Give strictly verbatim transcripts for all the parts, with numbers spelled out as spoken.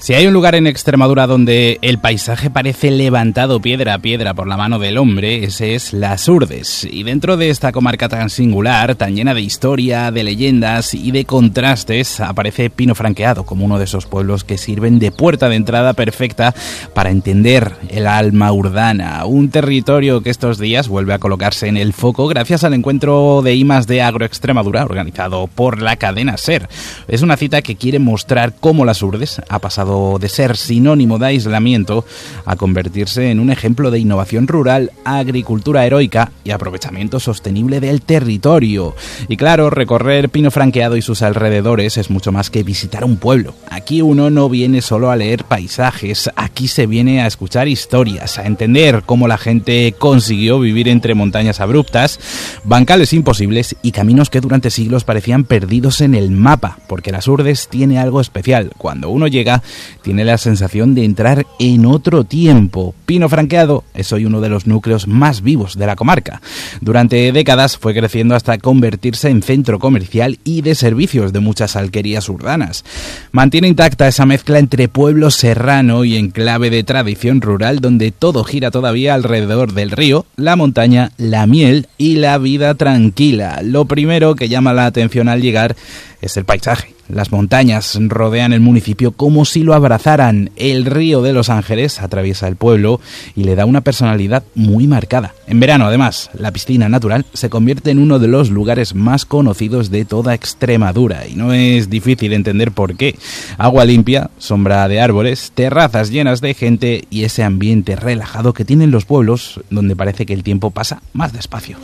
Si hay un lugar en Extremadura donde el paisaje parece levantado piedra a piedra por la mano del hombre, ese es Las Urdes. Y dentro de esta comarca tan singular, tan llena de historia, de leyendas y de contrastes, aparece Pino Franqueado como uno de esos pueblos que sirven de puerta de entrada perfecta para entender el alma urdana. Un territorio que estos días vuelve a colocarse en el foco gracias al encuentro de I más D Agroextremadura organizado por la cadena SER. Es una cita que quiere mostrar cómo Las Urdes ha pasado de ser sinónimo de aislamiento a convertirse en un ejemplo de innovación rural, agricultura heroica y aprovechamiento sostenible del territorio. Y claro, recorrer Pino Franqueado y sus alrededores es mucho más que visitar un pueblo. Aquí uno no viene solo a leer paisajes, aquí se viene a escuchar historias, a entender cómo la gente consiguió vivir entre montañas abruptas, bancales imposibles y caminos que durante siglos parecían perdidos en el mapa, porque Las Urdes tiene algo especial. Cuando uno llega, tiene la sensación de entrar en otro tiempo. Pino Franqueado es hoy uno de los núcleos más vivos de la comarca. Durante décadas fue creciendo hasta convertirse en centro comercial y de servicios de muchas alquerías urbanas. Mantiene intacta esa mezcla entre pueblo serrano y enclave de tradición rural, donde todo gira todavía alrededor del río, la montaña, la miel y la vida tranquila. Lo primero que llama la atención al llegar es el paisaje. Las montañas rodean el municipio como si lo abrazaran. El río de Los Ángeles atraviesa el pueblo y le da una personalidad muy marcada. En verano, además, la piscina natural se convierte en uno de los lugares más conocidos de toda Extremadura. Y no es difícil entender por qué. Agua limpia, sombra de árboles, terrazas llenas de gente y ese ambiente relajado que tienen los pueblos donde parece que el tiempo pasa más despacio.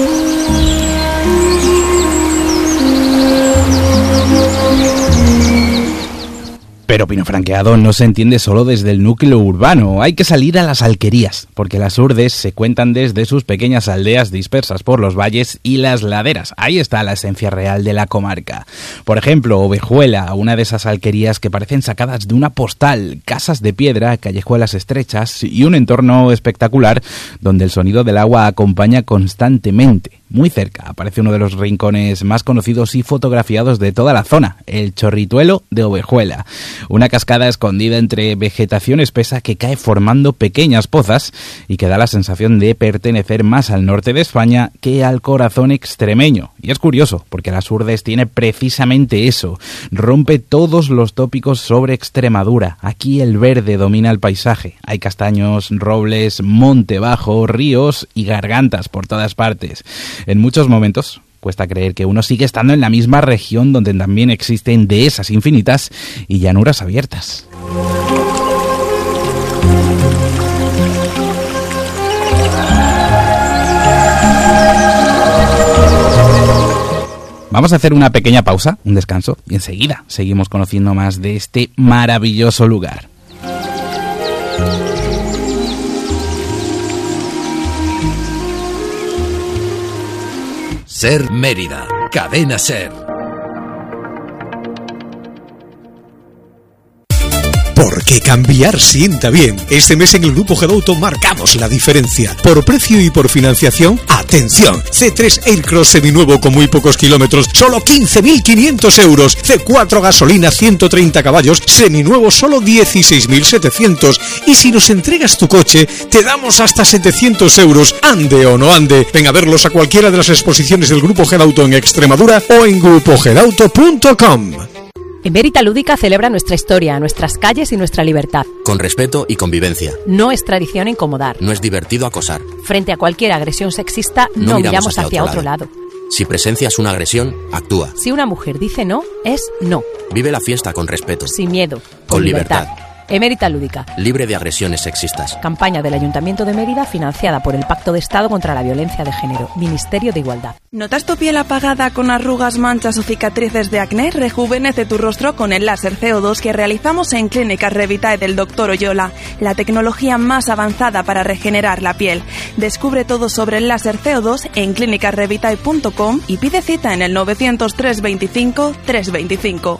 Pero Pino Franqueado no se entiende solo desde el núcleo urbano, hay que salir a las alquerías, porque Las Urdes se cuentan desde sus pequeñas aldeas dispersas por los valles y las laderas. Ahí está la esencia real de la comarca. Por ejemplo, Ovejuela, una de esas alquerías que parecen sacadas de una postal, casas de piedra, callejuelas estrechas y un entorno espectacular donde el sonido del agua acompaña constantemente. Muy cerca aparece uno de los rincones más conocidos y fotografiados de toda la zona, el Chorrituelo de Ovejuela. Una cascada escondida entre vegetación espesa que cae formando pequeñas pozas y que da la sensación de pertenecer más al norte de España que al corazón extremeño. Y es curioso, porque Las Urdes tiene precisamente eso. Rompe todos los tópicos sobre Extremadura. Aquí el verde domina el paisaje. Hay castaños, robles, monte bajo, ríos y gargantas por todas partes. En muchos momentos cuesta creer que uno sigue estando en la misma región donde también existen dehesas infinitas y llanuras abiertas. Vamos a hacer una pequeña pausa, un descanso, y enseguida seguimos conociendo más de este maravilloso lugar. SER Mérida, Cadena SER. Porque cambiar sienta bien. Este mes en el Grupo Gedauto marcamos la diferencia. Por precio y por financiación, ¡atención! C tres Aircross seminuevo con muy pocos kilómetros, solo quince mil quinientos euros. C cuatro gasolina, ciento treinta caballos, seminuevo, solo dieciséis mil setecientos. Y si nos entregas tu coche, te damos hasta setecientos euros. Ande o no ande. Ven a verlos a cualquiera de las exposiciones del Grupo Gedauto en Extremadura o en grupo gedauto punto com. Emérita Lúdica celebra nuestra historia, nuestras calles y nuestra libertad. Con respeto y convivencia. No es tradición incomodar. No es divertido acosar. Frente a cualquier agresión sexista, no, no miramos, miramos hacia, hacia otro, otro lado. lado. Si presencias una agresión, actúa. Si una mujer dice no, es no. Vive la fiesta con respeto. Sin miedo. Con, con libertad. libertad. Emérita Lúdica. Libre de agresiones sexistas. Campaña del Ayuntamiento de Mérida financiada por el Pacto de Estado contra la Violencia de Género. Ministerio de Igualdad. ¿Notas tu piel apagada con arrugas, manchas o cicatrices de acné? Rejuvenece tu rostro con el láser C O dos que realizamos en Clínicas Revitae del doctor Oyola, la tecnología más avanzada para regenerar la piel. Descubre todo sobre el láser C O dos en clínicas revitae punto com y pide cita en el novecientos tres veinticinco trescientos veinticinco.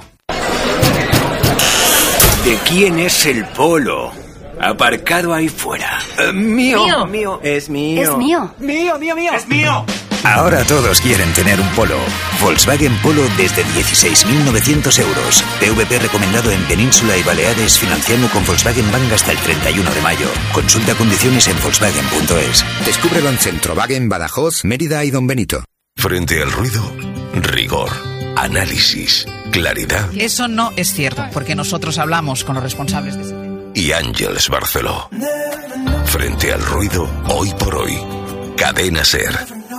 ¿De quién es el polo? Aparcado ahí fuera. Uh, mío, mío. Mío. Es mío. Es mío. Mío, mío, mío. Es mío. Ahora todos quieren tener un Polo. Volkswagen Polo desde dieciséis mil novecientos euros. P V P recomendado en Península y Baleares, financiando con Volkswagen Bank hasta el treinta y uno de mayo. Consulta condiciones en volkswagen punto es. Descúbrelo en Centrowagen, Badajoz, Mérida y Don Benito. Frente al ruido, rigor, análisis, claridad. Eso no es cierto, porque nosotros hablamos con los responsables de ese tema. Y Ángeles Barceló. Frente al ruido, hoy por hoy. Cadena SER.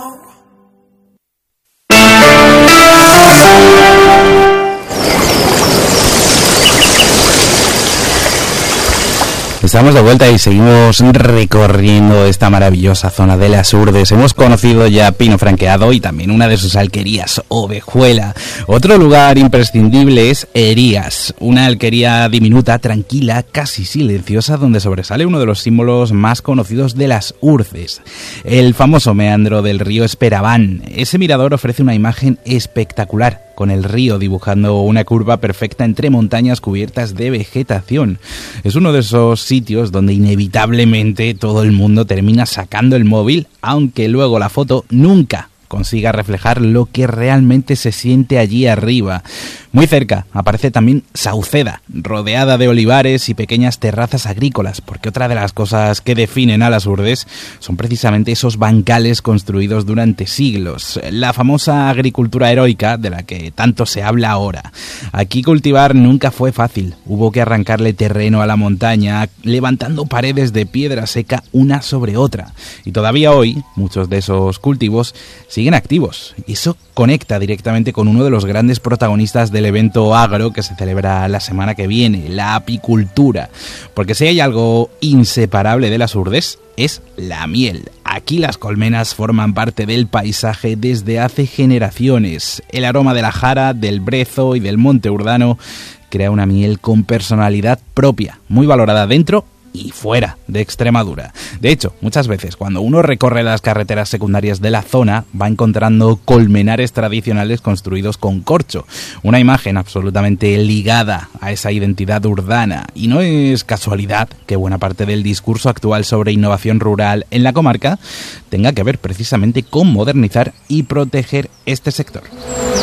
Estamos de vuelta y seguimos recorriendo esta maravillosa zona de las Urdes. Hemos conocido ya Pino Franqueado y también una de sus alquerías, Ovejuela. Otro lugar imprescindible es Erías, una alquería diminuta, tranquila, casi silenciosa, donde sobresale uno de los símbolos más conocidos de las Urdes, el famoso meandro del río Esperabán. Ese mirador ofrece una imagen espectacular, con el río dibujando una curva perfecta entre montañas cubiertas de vegetación. Es uno de esos sitios donde inevitablemente todo el mundo termina sacando el móvil, aunque luego la foto nunca consiga reflejar lo que realmente se siente allí arriba. Muy cerca aparece también Sauceda, rodeada de olivares y pequeñas terrazas agrícolas, porque otra de las cosas que definen a las Urdes son precisamente esos bancales construidos durante siglos, la famosa agricultura heroica de la que tanto se habla ahora. Aquí cultivar nunca fue fácil, hubo que arrancarle terreno a la montaña, levantando paredes de piedra seca una sobre otra, y todavía hoy muchos de esos cultivos siguen activos, y eso conecta directamente con uno de los grandes protagonistas del evento agro que se celebra la semana que viene, la apicultura, porque si hay algo inseparable de las Urdes es la miel. Aquí las colmenas forman parte del paisaje desde hace generaciones. El aroma de la jara, del brezo y del monte urdano crea una miel con personalidad propia, muy valorada dentro y fuera de Extremadura. De hecho, muchas veces cuando uno recorre las carreteras secundarias de la zona va encontrando colmenares tradicionales construidos con corcho, una imagen absolutamente ligada a esa identidad urdana, y no es casualidad que buena parte del discurso actual sobre innovación rural en la comarca tenga que ver precisamente con modernizar y proteger este sector.